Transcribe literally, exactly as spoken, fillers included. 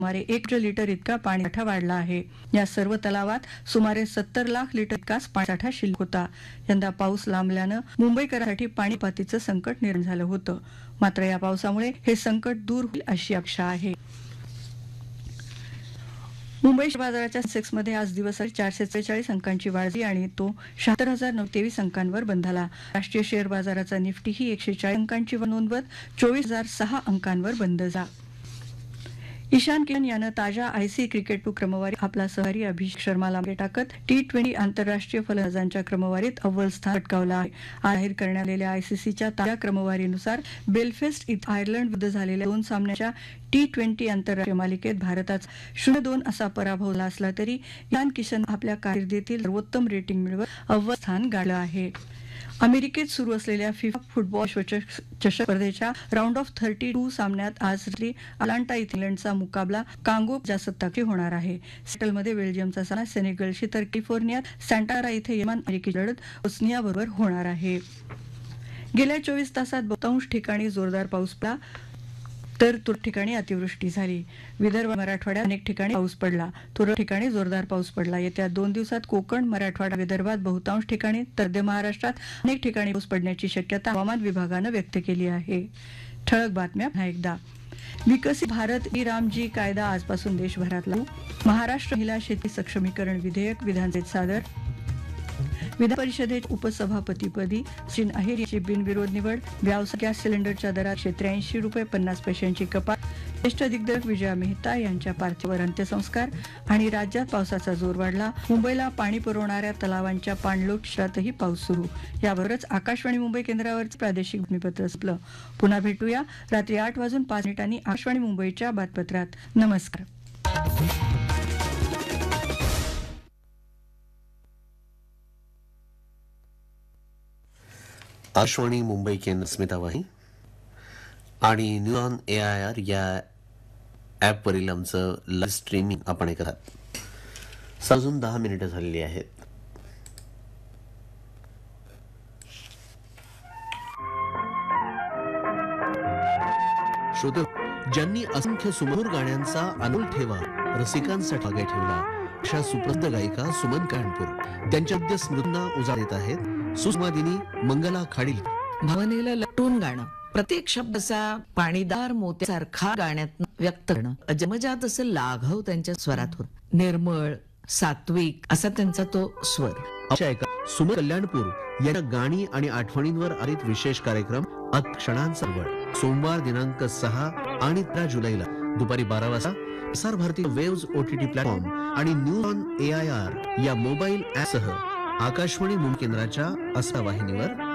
सुमारे एक लिटर इतका पाणीसाठा वाढला आहे. या सर्व तलावात सुमारे सत्तर लाख लिटर इतकाच पाणीसाठा शिल्लक होता. यंदा पाऊस लांबल्यानं मुंबईकरांसाठी पाणीपातीचं संकट निर्माण झालं होतं. मात्र या पावसामुळे हे संकट दूर होईल अशी अपेक्षा आहे. मुंबई शेअर बाजाराच्या सेन्सेक्समध्ये आज दिवसभर चारशे त्रेचाळीस अंकांची वाढ झाली आणि तो शहात्तर हजार नऊशे तेवीस अंकांवर बंद झाला. राष्ट्रीय शेअर बाजाराचा निफ्टीही एकशे चाळीस अंकांची वाढ नोंदवत चोवीस हजार सहा अंकांवर बंद झाला. ईशान किशन यानं ताज्या आयसीसी क्रिकेटपटू क्रमवारीत आपला सहकारी अभिषेक शर्माला मागे टाकत टी ट्वेंटी आंतरराष्ट्रीय फलंदाजांच्या क्रमवारीत अव्वल स्थान पटकावलं आहे. आज जाहीर करण्यात आलेल्या आयसीसीच्या ताज्या क्रमवारीनुसार बेलफेस्ट इथं आयर्लंड विरुद्ध झालेल्या दोन सामन्यांच्या टी ट्वेंटी आंतरराष्ट्रीय मालिकेत भारताचा शून्य दोन असा पराभव झाला असला तरी ईशान किशन आपल्या कारकिर्दीतील सर्वोत्तम रेटिंग मिळवत अव्वल स्थान गाठलं आहे. अमेरिकेत सुरू असलेल्या फिफा फुटबॉल विश्वचषक स्पर्धेच्या राऊंड ऑफ थर्टी टू सामन्यात आज रात्री अटलांटा इथं इंग्लंडचा मुकाबला कांगो प्रजासत्ताकशी होणार आहे. सिएटलमध्ये बेल्जियमचा सामना सेनेगलशी तर कॅलिफोर्नियात सँटारा इथे यजमान अमेरिकेची लढत बोस्नियाबरोबर होणार आहे. गेल्या चोवीस तासात बहुतांश ठिकाणी जोरदार पाऊस पडला तर तुरळक ठिकाणी अतिवृष्टी झाली. विदर्भ मराठवाड्यात अनेक ठिकाणी पाऊस पडला. तुरळक ठिकाणी जोरदार पाऊस पडला. येत्या दोन दिवसात कोकण, मराठवाडा, विदर्भात बहुतांश ठिकाणी तर मध्य महाराष्ट्रात अनेक ठिकाणी पाऊस पडण्याची शक्यता हवामान विभागानं व्यक्त केली आहे. ठळक बातम्या पुन्हा एकदा. विकसित भारत ई रामजी कायदा आजपासून देशभरात लागू. महाराष्ट्र महिला शेती सक्षमीकरण विधेयक विधानसभेत सादर. विधान परिषदेच्या उपसभापतीपदी श्री अहिर यांची बिनविरोध निवड. व्यावसायिक गॅस सिलेंडरच्या दरात एकशे त्र्याऐंशी रुपये पन्नास पैशांची कपात. ज्येष्ठ दिग्दर्शक विजया मेहता यांच्या पार्थिवावर अंत्यसंस्कार. आणि राज्यात पावसाचा जोर वाढला. मुंबईला पाणी पुरवणाऱ्या तलावांच्या पाणलोट क्षेत्रातही पाऊस सुरू. याबरोबरच आकाशवाणी मुंबई केंद्रावरचं प्रादेशिक बातमीपत्र संपलं. पुन्हा भेटूया रात्री आठ वाजून पाच मिनिटांनी आकाशवाणी मुंबईच्या बातमीपत्रात. नमस्कार. आकाशवाणी मुंबई केंद्र स्मितावाही आणि news on A I R या ॲपवरील आमचं लाईव्ह स्ट्रीमिंग आपण ऐकत आहात. अजून दहा मिनिटं झालेली आहेत. श्रोते, ज्यांनी असंख्य सुमधुर गाण्यांचा अनमोल ठेवा रसिकांसाठी मागे ठेवला अशा सुप्रसिद्ध गायिका सुमन कानपूर त्यांच्या अद्य स्मृतींना उजाळा देत आहेत सुषमादिनी मंगला खाडील. भावनेला लटून गाणं, प्रत्येक शब्द असा पाणीदार मोत्यासारखा गाण्यात व्यक्त करणं जन्मजात असं लाघव त्यांच्या स्वरात होत. निर्मळ, सात्विक असा त्यांचा तो स्वर. अशा एका सुमन कल्याणपूर यांच्या गाणी आणि आठवणींवर आधारित विशेष कार्यक्रम क्षणांचा वळ सोमवार दिनांक सहा आणि तेरा जुलैला दुपारी बारा वाजता Prasar Bharati waves OTT platform आणि news on A I R या मोबाईल ॲपसह आकाशवाणी मुंबई केंद्राच्या असा वाहिनीवर